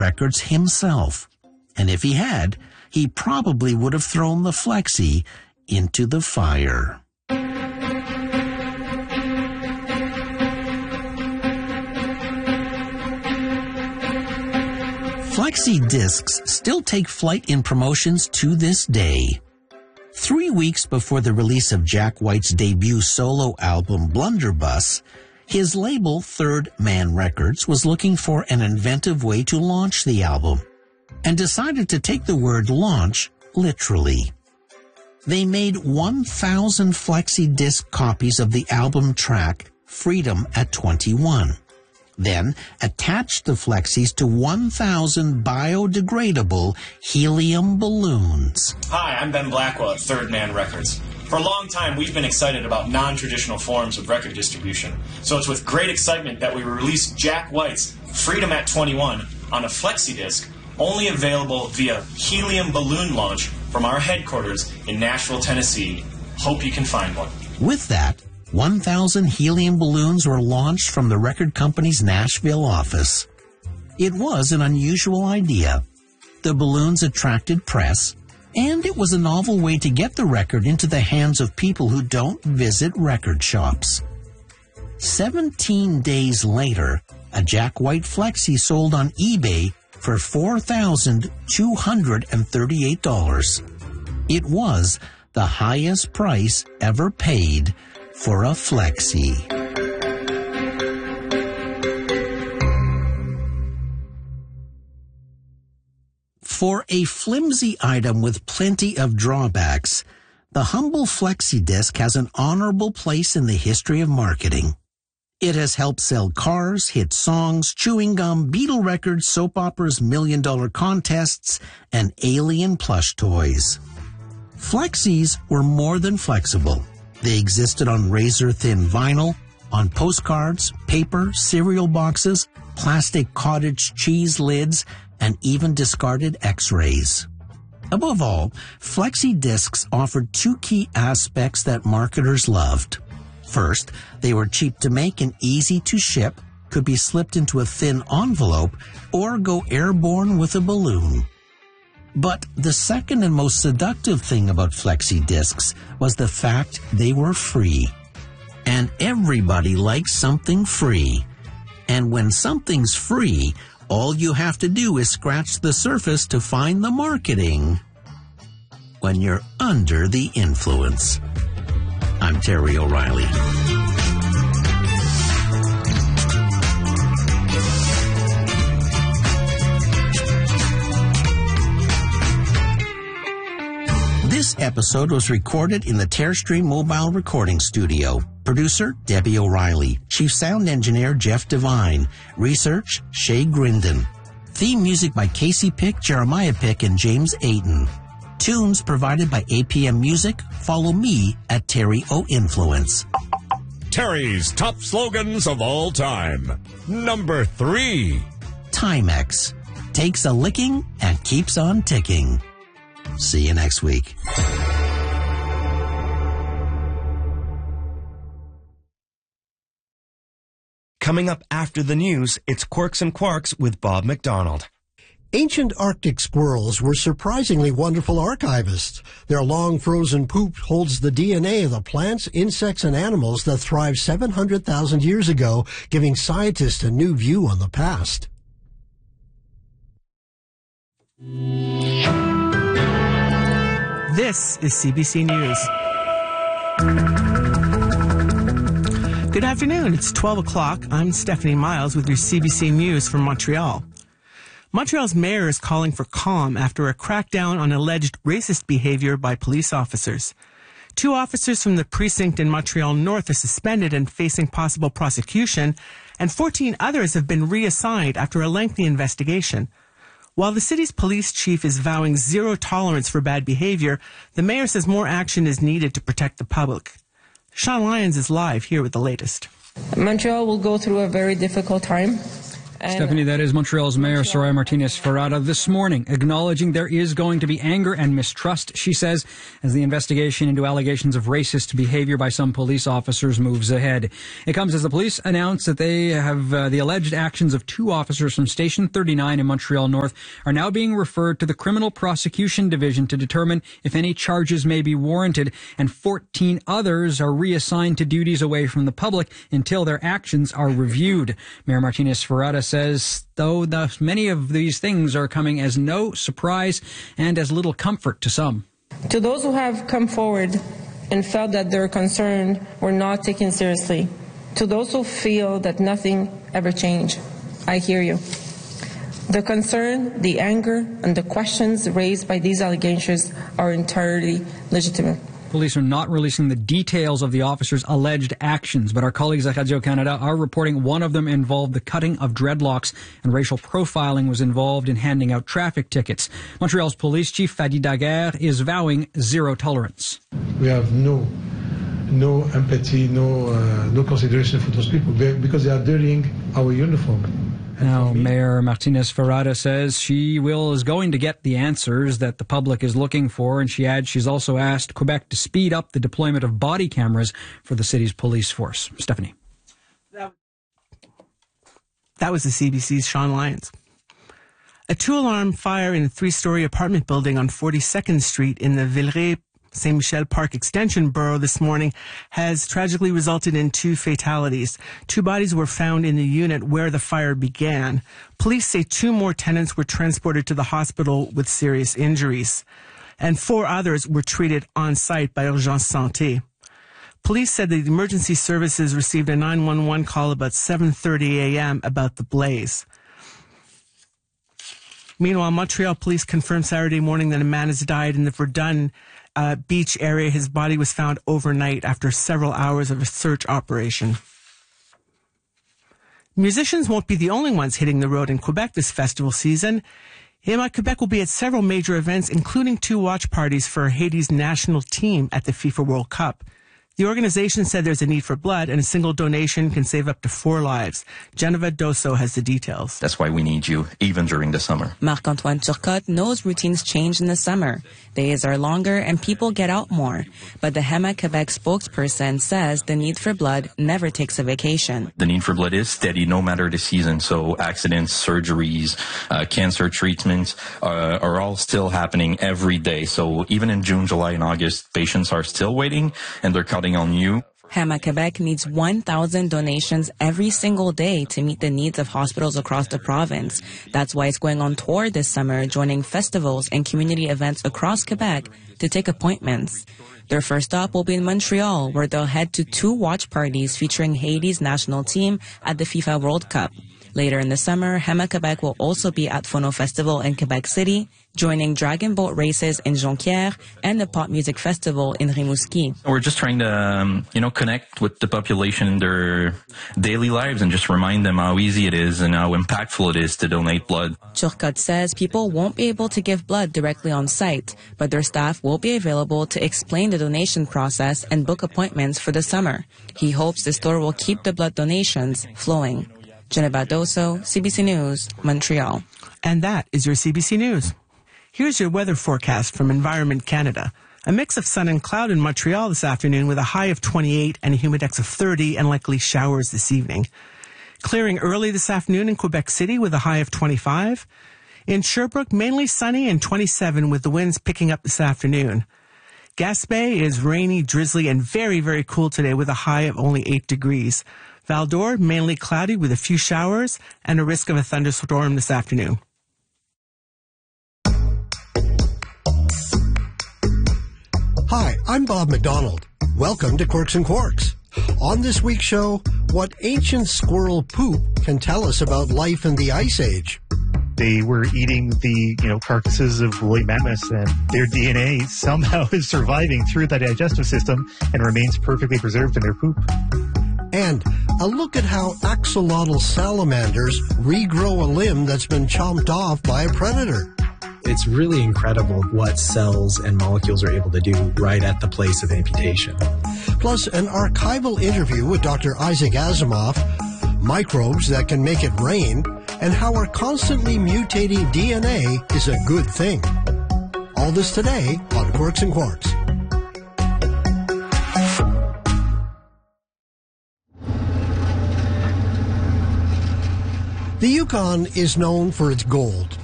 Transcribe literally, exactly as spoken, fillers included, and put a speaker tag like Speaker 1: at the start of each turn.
Speaker 1: records himself. And if he had, he probably would have thrown the Flexi into the fire. Flexi discs still take flight in promotions to this day. Three weeks before the release of Jack White's debut solo album Blunderbuss, his label Third Man Records was looking for an inventive way to launch the album, and decided to take the word launch literally. They made one thousand Flexi disc copies of the album track Freedom at twenty-one. Then attached the Flexis to one thousand biodegradable helium balloons.
Speaker 2: Hi, I'm Ben Blackwell at Third Man Records. For a long time, we've been excited about non-traditional forms of record distribution. So it's with great excitement that we released Jack White's Freedom at twenty-one on a Flexi disc, only available via helium balloon launch from our headquarters in Nashville, Tennessee. Hope you can find one.
Speaker 1: With that, one thousand helium balloons were launched from the record company's Nashville office. It was an unusual idea. The balloons attracted press, and it was a novel way to get the record into the hands of people who don't visit record shops. Seventeen days later, a Jack White Flexi sold on eBay for four thousand two hundred thirty-eight dollars. It was the highest price ever paid for a Flexi. For a flimsy item with plenty of drawbacks, the humble Flexi disc has an honorable place in the history of marketing. It has helped sell cars, hit songs, chewing gum, Beatle records, soap operas, million-dollar contests, and alien plush toys. Flexis were more than flexible. They existed on razor-thin vinyl, on postcards, paper, cereal boxes, plastic cottage cheese lids, and even discarded X-rays. Above all, Flexi discs offered two key aspects that marketers loved. First, they were cheap to make and easy to ship, could be slipped into a thin envelope, or go airborne with a balloon. But the second and most seductive thing about Flexi discs was the fact they were free. And everybody likes something free. And when something's free, all you have to do is scratch the surface to find the marketing. When you're under the influence. I'm Terry O'Reilly. This episode was recorded in the Terrestream Mobile Recording Studio. Producer, Debbie O'Reilly. Chief Sound Engineer, Jeff Devine. Research, Shay Grinden. Theme music by Casey Pick, Jeremiah Pick, and James Ayton. Tunes provided by A P M Music. Follow me at Terry O Influence.
Speaker 3: Terry's top slogans of all time. Number three.
Speaker 1: Timex. Takes a licking and keeps on ticking. See you next week.
Speaker 4: Coming up after the news, it's Quirks and Quarks with Bob McDonald.
Speaker 5: Ancient Arctic squirrels were surprisingly wonderful archivists. Their long frozen poop holds the D N A of the plants, insects, and animals that thrived seven hundred thousand years ago, giving scientists a new view on the past.
Speaker 6: This is C B C News. Good afternoon. It's twelve o'clock. I'm Stephanie Miles with your C B C News from Montreal. Montreal's mayor is calling for calm after a crackdown on alleged racist behavior by police officers. Two officers from the precinct in Montreal North are suspended and facing possible prosecution, and fourteen others have been reassigned after a lengthy investigation. While the city's police chief is vowing zero tolerance for bad behavior, the mayor says more action is needed to protect the public. Sean Lyons is live here with the latest.
Speaker 7: Montreal will go through a very difficult time. Stephanie, that is Montreal's Mayor Soraya Martinez-Ferrada this morning, acknowledging there is going to be anger and mistrust, she says, as the investigation into allegations of racist behavior by some police officers moves ahead. It comes as the police announce that they have uh, the alleged actions of two officers from Station thirty-nine in Montreal North are now being referred to the Criminal Prosecution Division to determine if any charges may be warranted, and fourteen others are reassigned to duties away from the public until their actions are reviewed. Mayor Martinez-Ferrada says, though, the, many of these things are coming as no surprise and as little comfort to some.
Speaker 8: To those who have come forward and felt that their concerns were not taken seriously, to those who feel that nothing ever changed, I hear you. The concern, the anger, and the questions raised by these allegations are entirely legitimate.
Speaker 7: Police are not releasing the details of the officers' alleged actions, but our colleagues at Radio-Canada are reporting one of them involved the cutting of dreadlocks, and racial profiling was involved in handing out traffic tickets. Montreal's police chief, Fadi Daguerre, is vowing zero tolerance.
Speaker 9: We have no no empathy, no uh, no consideration for those people because they are dirtying our uniform.
Speaker 7: Now, Mayor Martinez-Ferrada says she will is going to get the answers that the public is looking for, and she adds she's also asked Quebec to speed up the deployment of body cameras for the city's police force. Stephanie.
Speaker 6: That, that was the C B C's Sean Lyons. A two-alarm fire in a three-story apartment building on forty-second Street in the Villeray Saint Michel Park Extension borough this morning has tragically resulted in two fatalities. Two bodies were found in the unit where the fire began. Police say two more tenants were transported to the hospital with serious injuries, and four others were treated on site by Urgence Santé. Police said that the emergency services received a nine one one call about seven thirty a.m. about the blaze. Meanwhile, Montreal police confirmed Saturday morning that a man has died in the Verdun uh, beach area. His body was found overnight after several hours of a search operation. Musicians won't be the only ones hitting the road in Quebec this festival season. Hema Quebec will be at several major events, including two watch parties for Haiti's national team at the FIFA World Cup. The organization said there's a need for blood, and a single donation can save up to four lives. Geneva Dosso has the details.
Speaker 10: That's why we need you, even during the summer.
Speaker 11: Marc-Antoine Turcotte knows routines change in the summer. Days are longer and people get out more. But the Hema Quebec spokesperson says the need for blood never takes a vacation.
Speaker 10: The need for blood is steady no matter the season. So accidents, surgeries, uh, cancer treatments uh, are all still happening every day. So even in June, July, and August, patients are still waiting, and they're counting on you.
Speaker 11: Hema Quebec needs one thousand donations every single day to meet the needs of hospitals across the province. That's why it's going on tour this summer, joining festivals and community events across Quebec to take appointments. Their first stop will be in Montreal, where they'll head to two watch parties featuring Haiti's national team at the FIFA World Cup. Later in the summer, Hema Quebec will also be at Phono Festival in Quebec City, joining dragon boat races in Jonquière and the pop music festival in Rimouski.
Speaker 10: We're just trying to, um, you know, connect with the population in their daily lives and just remind them how easy it is and how impactful it is to donate blood.
Speaker 11: Turcotte says people won't be able to give blood directly on site, but their staff will be available to explain the donation process and book appointments for the summer. He hopes the store will keep the blood donations flowing. Geneva Dosso, C B C News, Montreal.
Speaker 6: And that is your C B C News. Here's your weather forecast from Environment Canada. A mix of sun and cloud in Montreal this afternoon with a high of twenty-eight and a humidex of thirty and likely showers this evening. Clearing early this afternoon in Quebec City with a high of twenty-five. In Sherbrooke, mainly sunny and twenty-seven with the winds picking up this afternoon. Gaspé is rainy, drizzly, and very, very cool today with a high of only eight degrees. Val-d'Or, mainly cloudy with a few showers and a risk of a thunderstorm this afternoon.
Speaker 5: Hi, I'm Bob McDonald. Welcome to Quirks and Quarks. On this week's show, what ancient squirrel poop can tell us about life in the Ice Age.
Speaker 12: They were eating the, you know, carcasses of woolly mammoths, and their D N A somehow is surviving through the digestive system and remains perfectly preserved in their poop.
Speaker 5: And a look at how axolotl salamanders regrow a limb that's been chomped off by a predator.
Speaker 13: It's really incredible what cells and molecules are able to do right at the place of amputation.
Speaker 5: Plus, an archival interview with Doctor Isaac Asimov, microbes that can make it rain, and how our constantly mutating D N A is a good thing. All this today on Quirks and Quarks. The Yukon is known for its gold.